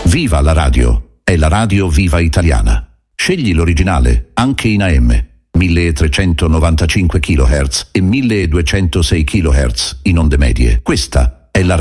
Viva la radio! È la radio viva italiana. Scegli l'originale, anche in AM. 1395 kHz e 1206 kHz in onde medie. Questa